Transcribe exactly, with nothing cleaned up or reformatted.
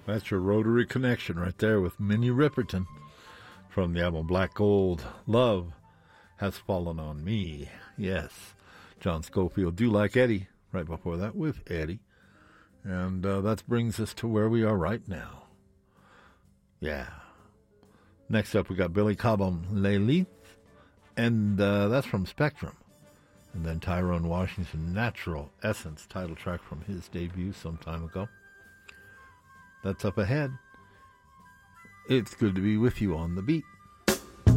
That's your Rotary Connection right there with Minnie Riperton from the album Black Gold. Love Has Fallen on Me. Yes. John Scofield, Do Like Eddie, right before that with Eddie. And uh, that brings us to where we are right now. Yeah. Next up, we got Billy Cobham, Les Leaf, and uh, that's from Spectrum. And then Tyrone Washington, Natural Essence, title track from his debut some time ago. That's up ahead. It's good to be with you on the beat.